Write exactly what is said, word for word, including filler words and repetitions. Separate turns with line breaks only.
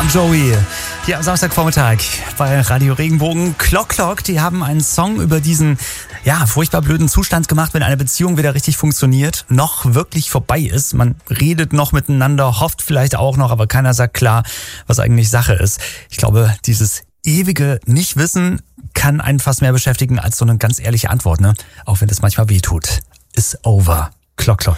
Bon Jovi. Hier am Samstagvormittag bei Radio Regenbogen. Clock Clock, die haben einen Song über diesen, ja, furchtbar blöden Zustand gemacht, wenn eine Beziehung wieder richtig funktioniert, noch wirklich vorbei ist. Man redet noch miteinander, hofft vielleicht auch noch, aber keiner sagt klar, was eigentlich Sache ist. Ich glaube, dieses ewige Nichtwissen kann einen fast mehr beschäftigen als so eine ganz ehrliche Antwort, ne? Auch wenn das manchmal wehtut. Is over. Clock Clock.